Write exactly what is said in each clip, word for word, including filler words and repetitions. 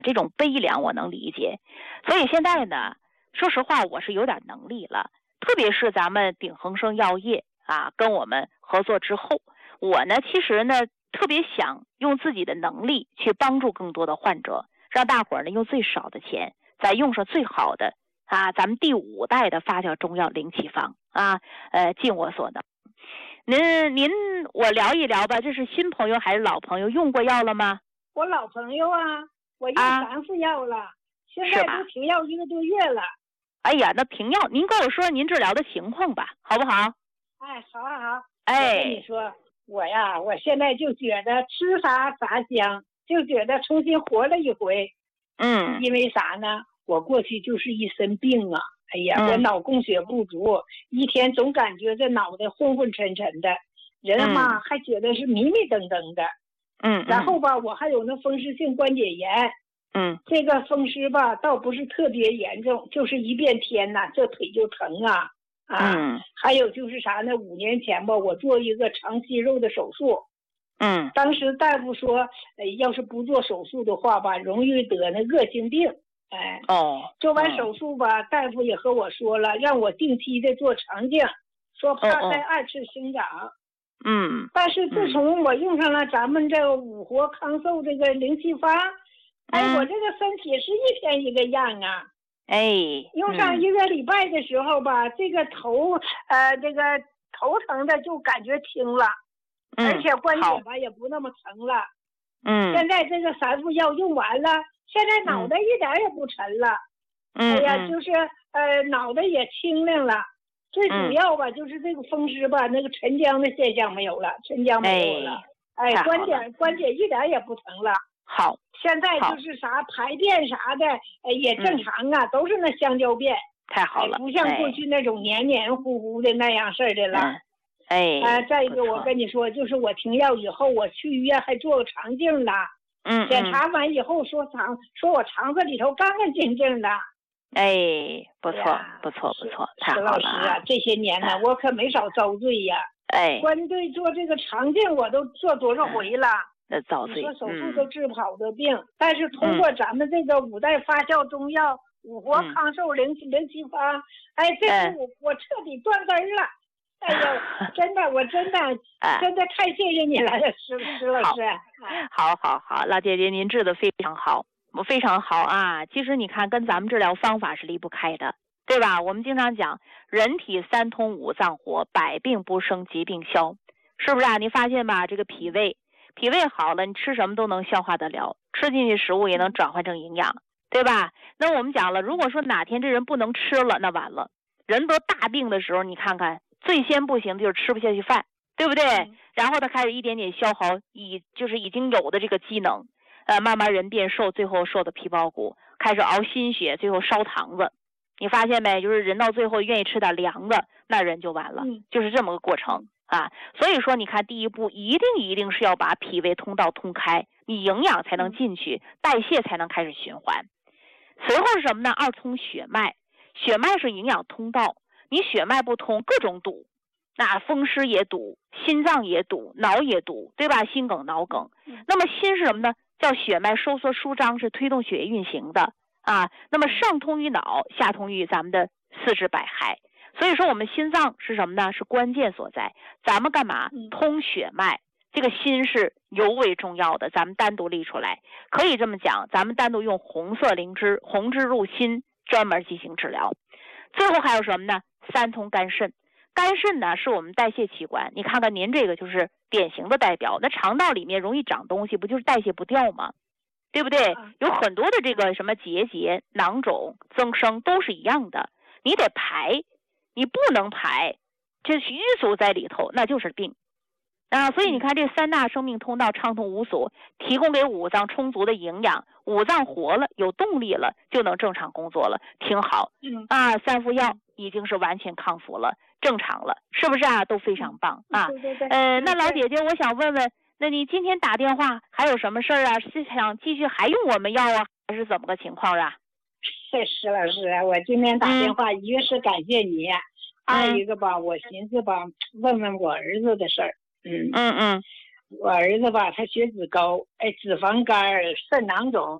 这种悲凉我能理解。所以现在呢，说实话我是有点能力了，特别是咱们鼎恒生药业啊跟我们合作之后，我呢其实呢特别想用自己的能力去帮助更多的患者，让大伙儿呢用最少的钱再用上最好的啊咱们第五代的发酵中药灵气方啊，呃尽我所能。您您我聊一聊吧，这是新朋友还是老朋友？用过药了吗？ 我老朋友啊，我用三副药了，啊、现在都停药一个多月了。 哎呀，那停药，您跟我说您治疗的情况吧，好不好？ 哎，好啊好。 哎， 我跟你说，我呀，我现在就觉得吃啥啥香，就觉得重新活了一回。 嗯， 因为啥呢？我过去就是一身病啊。哎呀，嗯、我脑供血不足，一天总感觉这脑袋昏昏沉沉的，人嘛、嗯、还觉得是迷迷瞪瞪的。 嗯， 然后吧，我还有那风湿性关节炎。 嗯， 这个风湿吧，倒不是特别严重，就是一变天呐，这腿就疼啊啊！ 嗯， 还有就是啥呢？五年前吧，我做一个肠息肉的手术。 嗯， 当时大夫说，呃，要是不做手术的话吧，容易得那恶性病。哎， 哦， 做完手术吧，大夫也和我说了，让我定期的做肠镜，说怕再二次生长。 嗯， 但是自从我用上了咱们这个五活康寿这个灵气方，哎，我这个身体是一天一个样啊。 哎， 用上一个礼拜的时候吧，这个头呃这个头疼的就感觉轻了，而且关节吧也不那么疼了。 嗯， 现在这个三副药用完了，现在脑袋一点也不沉了。 嗯， 哎呀，就是呃脑袋也清亮了。最主要吧，就是这个风湿吧，那个沉僵的现象没有了，沉僵没有了。哎，哎关节关节一点也不疼了。 好， 现在就是啥排便啥的，哎也正常啊，嗯、都是那香蕉便。 太好了， 哎、不像过去那种黏黏糊糊的那样式的了。 嗯、哎， 呃，再一个，我跟你说，就是我停药以后，我去医院还做个肠镜的。 嗯， 检查完以后说肠，说我肠子里头干干净净的。 哎，不错，哎、不错，不错，太好了。 石老师啊，这些年呢，我可没少遭罪呀。 哎， 光对做这个肠镜，我都做多少回了。 那遭罪。 你说手术都治不好的病，嗯、但是通过咱们这个五代发酵中药、五活康寿灵灵气方，嗯、哎，这次我、哎、我彻底断根了。哎呦，真的，我真的，哎、真的太谢谢你了，石石老师。 好，好，好，老姐姐，您治的非常好。非常好啊！其实你看，跟咱们治疗方法是离不开的，对吧？我们经常讲，人体三通五脏活，百病不生，疾病消，是不是啊？你发现吧，这个脾胃，脾胃好了，你吃什么都能消化得了，吃进去食物也能转换成营养，对吧？那我们讲了，如果说哪天这人不能吃了，那完了。人得大病的时候，你看看，最先不行的就是吃不下去饭，对不对？嗯、然后他开始一点点消耗已就是已经有的这个机能。呃，慢慢人变瘦，最后瘦的皮包骨，开始熬心血，最后烧糖子。你发现没？就是人到最后愿意吃点凉的，那人就完了， 嗯、 就是这么个过程啊。所以说，你看第一步一定一定是要把脾胃通道通开，你营养才能进去，嗯、代谢才能开始循环。随后是什么呢？二通血脉，血脉是营养通道，你血脉不通，各种堵。那风湿也堵，心脏也堵，脑也堵，对吧？心梗、脑梗。 嗯、 那么心是什么呢？叫血脉收缩舒张，是推动血液运行的啊。那么上通于脑，下通于咱们的四肢百骸。所以说我们心脏是什么呢？是关键所在。咱们干嘛？通血脉，这个心是尤为重要的。咱们单独立出来，可以这么讲，咱们单独用红色灵芝，红芝入心，专门进行治疗。最后还有什么呢？三通肝肾。肝肾呢是我们代谢器官，你看看您这个就是典型的代表。那肠道里面容易长东西，不就是代谢不掉吗？对不对？有很多的这个什么结节、囊肿、增生都是一样的，你得排，你不能排，这淤阻在里头，那就是病啊。所以你看这三大生命通道畅通无阻，提供给五脏充足的营养，五脏活了，有动力了，就能正常工作了，挺好啊。三副药已经是完全康复了。正常了，是不是啊？都非常棒啊！ 对对对。 呃，那老姐姐，我想问问，那你今天打电话还有什么事儿啊？是想继续还用我们药啊，还是怎么个情况啊？ 石老师，我今天打电话，嗯、一个是感谢你，嗯、二一个吧，我寻思吧，问问我儿子的事儿。嗯嗯嗯。 我儿子吧，他血脂高，哎，脂肪肝、肾囊肿，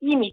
一米。